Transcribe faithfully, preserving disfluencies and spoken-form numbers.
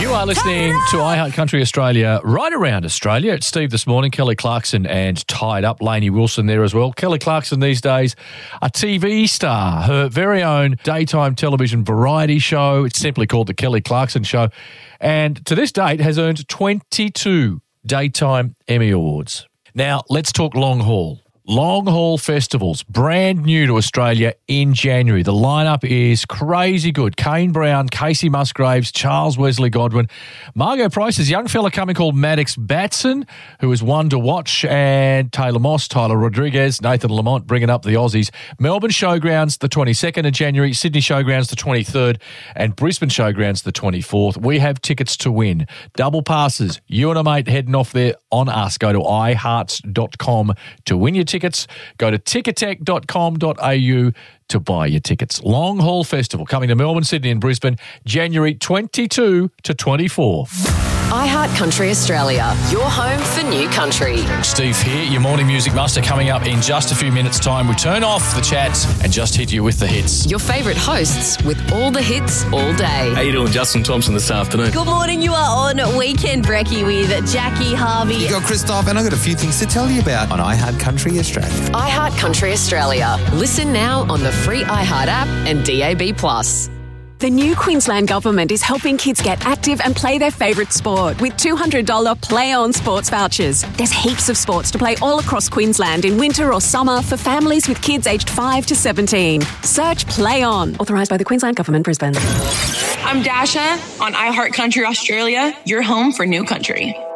You are listening to iHeart Country Australia, right around Australia. It's Steve this morning, Kelly Clarkson, and tied up Lainey Wilson there as well. Kelly Clarkson these days, a T V star, her very own daytime television variety show. It's simply called The Kelly Clarkson Show. And to this date has earned twenty-two Daytime Emmy Awards. Now, let's talk long haul. Long haul festivals, brand new to Australia in January. The lineup is crazy good. Kane Brown, Casey Musgraves, Charles Wesley Godwin, Margot Price's young fella coming called Maddox Batson, who is one to watch, and Taylor Moss, Tyler Rodriguez, Nathan Lamont bringing up the Aussies. Melbourne Showgrounds the twenty-second of January, Sydney Showgrounds the twenty-third, and Brisbane Showgrounds the twenty-fourth. We have tickets to win. Double passes. You and a mate heading off there on us. Go to i hearts dot com to win your tickets. Go to ticketek dot com dot a u to buy your tickets. Long Haul Festival coming to Melbourne, Sydney and Brisbane, January twenty-second to twenty-fourth. iHeart Country Australia, your home for new country. Steve here, your morning music master, coming up in just a few minutes' time. We turn off the chats and just hit you with the hits. Your favourite hosts with all the hits all day. How you doing, Justin Thompson, this afternoon? Good morning, you are on Weekend Brekkie with Jackie Harvey. You got Christoph, and I've got a few things to tell you about on iHeart Country Australia. iHeart Country Australia. Listen now on the free iHeart app and D A B plus. The new Queensland Government is helping kids get active and play their favourite sport with two hundred dollars Play On sports vouchers. There's heaps of sports to play all across Queensland in winter or summer for families with kids aged five to seventeen. Search Play On. Authorised by the Queensland Government, Brisbane. I'm Dasha on iHeart Country Australia, your home for new country.